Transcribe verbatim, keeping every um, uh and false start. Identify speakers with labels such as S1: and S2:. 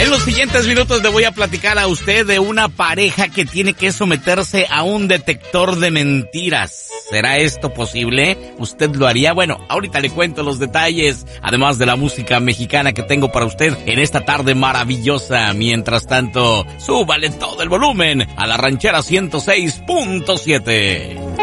S1: En los siguientes minutos le voy a platicar a usted de una pareja que tiene que someterse a un detector de mentiras. ¿Será esto posible? ¿Usted lo haría? Bueno, ahorita le cuento los detalles, además de la música mexicana que tengo para usted en esta tarde maravillosa. Mientras tanto, súbale todo el volumen a la ranchera ciento seis punto siete.